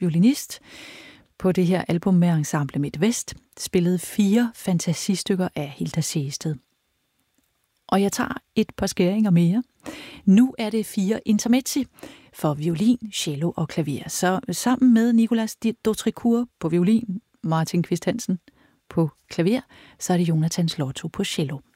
violinist på det her album med Ensemble MidtVest, spillede 4 fantasistykker af Hilda Sehested. Og jeg tager et par skæringer mere. Nu er det 4 intermezzi for violin, cello og klaver. Så sammen med Nicolas Dautricourt på violin, Martin Qvist Hansen på klaver, så er det Jonathan Slotto på cello.